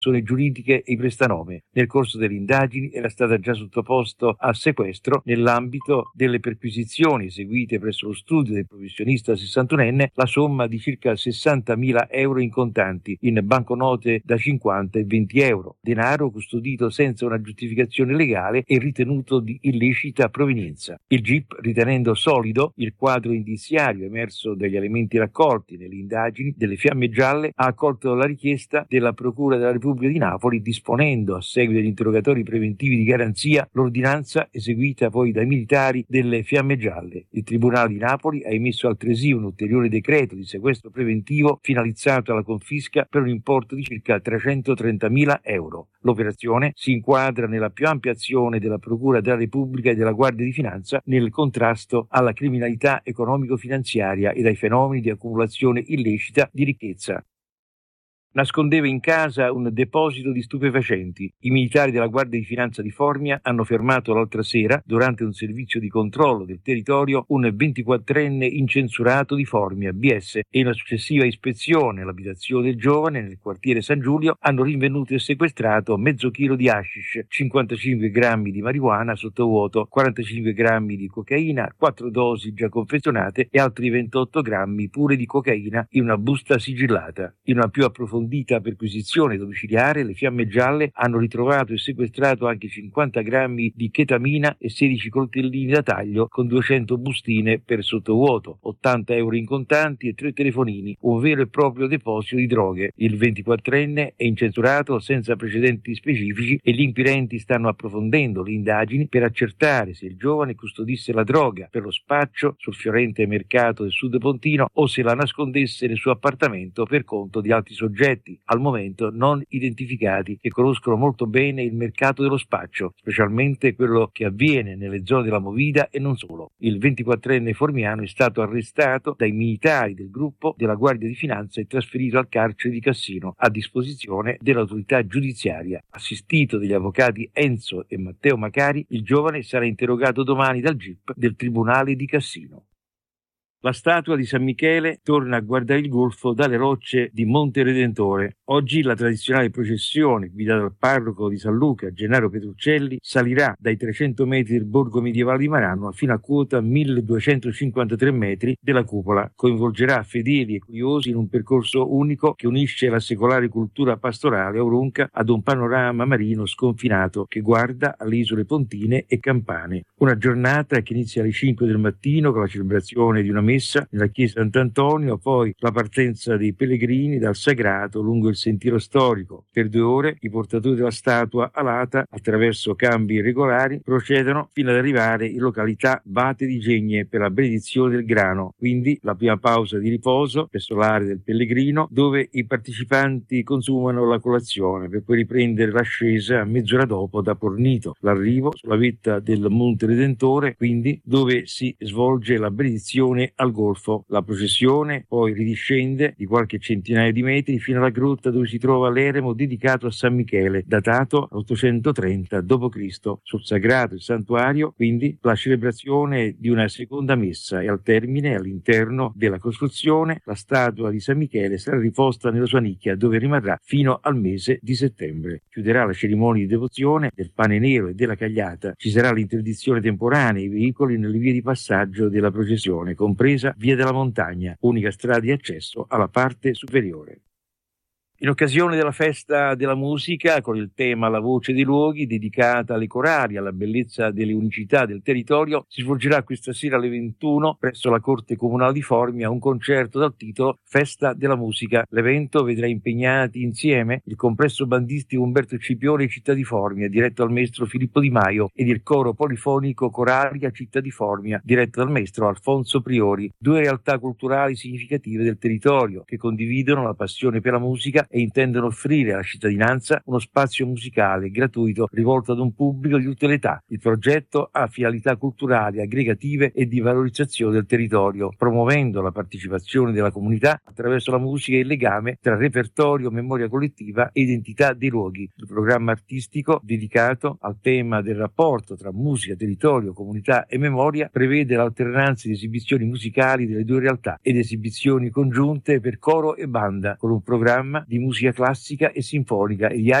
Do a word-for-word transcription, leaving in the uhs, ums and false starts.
giuridiche e i prestanome. Nel corso delle indagini era stata già sottoposto a sequestro nell'ambito delle perquisizioni eseguite presso lo studio del professionista sessantunenne la somma di circa sessantamila euro in contanti, in banconote da cinquanta e venti euro, denaro custodito senza una giustificazione legale e ritenuto di illecita provenienza. Il G I P, ritenendo solido il quadro indiziario emerso dagli elementi raccolti nelle indagini delle Fiamme Gialle, ha accolto la richiesta della Procura della Repubblica di Napoli, disponendo, a seguito degli interrogatori preventivi di garanzia, l'ordinanza eseguita poi dai militari delle Fiamme Gialle. Il Tribunale di Napoli ha emesso altresì un ulteriore decreto di sequestro preventivo finalizzato alla confisca per un importo di circa trecentotrentamila euro. L'operazione si inquadra nella più ampia azione della Procura della Repubblica e della Guardia di Finanza nel contrasto alla criminalità economico-finanziaria e ai fenomeni di accumulazione illecita di ricchezza. Nascondeva in casa un deposito di stupefacenti. I militari della Guardia di Finanza di Formia hanno fermato l'altra sera, durante un servizio di controllo del territorio, un ventiquattrenne incensurato di Formia, B S, e in una successiva ispezione all'abitazione del giovane nel quartiere San Giulio hanno rinvenuto e sequestrato mezzo chilo di hashish, cinquantacinque grammi di marijuana sottovuoto, quarantacinque grammi di cocaina, quattro dosi già confezionate e altri ventotto grammi pure di cocaina in una busta sigillata. In una più approfondita perquisizione domiciliare, le Fiamme Gialle hanno ritrovato e sequestrato anche cinquanta grammi di chetamina e sedici coltellini da taglio con duecento bustine per sottovuoto, ottanta euro in contanti e tre telefonini, un vero e proprio deposito di droghe. Il ventiquattrenne è incensurato senza precedenti specifici e gli inquirenti stanno approfondendo le indagini per accertare se il giovane custodisse la droga per lo spaccio sul fiorente mercato del Sud Pontino o se la nascondesse nel suo appartamento per conto di altri soggetti al momento non identificati, che conoscono molto bene il mercato dello spaccio, specialmente quello che avviene nelle zone della Movida e non solo. Il ventiquattrenne formiano è stato arrestato dai militari del gruppo della Guardia di Finanza e trasferito al carcere di Cassino a disposizione dell'autorità giudiziaria. Assistito dagli avvocati Enzo e Matteo Macari, il giovane sarà interrogato domani dal G I P del Tribunale di Cassino. La statua di San Michele torna a guardare il golfo dalle rocce di Monte Redentore. Oggi la tradizionale processione, guidata dal parroco di San Luca, Gennaro Petruccelli, salirà dai trecento metri del borgo medievale di Marano fino a quota milleduecentocinquantatré metri della cupola. Coinvolgerà fedeli e curiosi in un percorso unico che unisce la secolare cultura pastorale aurunca ad un panorama marino sconfinato che guarda alle isole pontine e campane. Una giornata che inizia alle cinque del mattino con la celebrazione di una messa nella chiesa Sant'Antonio, poi la partenza dei pellegrini dal sagrato lungo il sentiero storico. Per due ore i portatori della statua alata, attraverso cambi irregolari, procedono fino ad arrivare in località Bate di Gegne per la benedizione del grano, quindi la prima pausa di riposo presso l'area del pellegrino, dove i partecipanti consumano la colazione per poi riprendere l'ascesa mezz'ora dopo da Pornito, l'arrivo sulla vetta del Monte Redentore, quindi dove si svolge la benedizione al golfo. La processione poi ridiscende di qualche centinaia di metri fino alla grotta dove si trova l'eremo dedicato a San Michele, datato ottocentotrenta dopo Cristo Sul sagrato il santuario, quindi la celebrazione di una seconda messa, e al termine, all'interno della costruzione, la statua di San Michele sarà riposta nella sua nicchia, dove rimarrà fino al mese di settembre. Chiuderà la cerimonia di devozione del pane nero e della cagliata. Ci sarà l'interdizione temporanea ai veicoli nelle vie di passaggio della processione, compresa Via della Montagna, unica strada di accesso alla parte superiore. In occasione della festa della musica, con il tema La voce dei luoghi, dedicata alle corali, alla bellezza delle unicità del territorio, si svolgerà questa sera alle ventuno presso la Corte Comunale di Formia un concerto dal titolo Festa della musica. L'evento vedrà impegnati insieme il complesso bandistico Umberto Scipione Città di Formia, diretto dal maestro Filippo Di Maio, ed il coro polifonico Coralia Città di Formia, diretto dal maestro Alfonso Priori, due realtà culturali significative del territorio che condividono la passione per la musica e intendono offrire alla cittadinanza uno spazio musicale gratuito rivolto ad un pubblico di tutte le età. Il progetto ha finalità culturali, aggregative e di valorizzazione del territorio, promuovendo la partecipazione della comunità attraverso la musica e il legame tra repertorio, memoria collettiva e identità dei luoghi. Il programma artistico, dedicato al tema del rapporto tra musica, territorio, comunità e memoria, prevede l'alternanza di esibizioni musicali delle due realtà ed esibizioni congiunte per coro e banda, con un programma di musica classica e sinfonica e gli